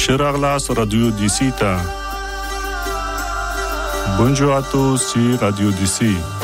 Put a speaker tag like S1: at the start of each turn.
S1: ښه راغلاست رادیو دیسی ته. Bonjour à tous sur Radio DC.